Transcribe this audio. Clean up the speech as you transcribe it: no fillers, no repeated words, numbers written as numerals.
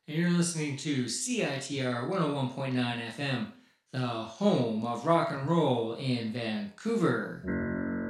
and you're listening to CITR 101.9 FM, the home of rock and roll in Vancouver.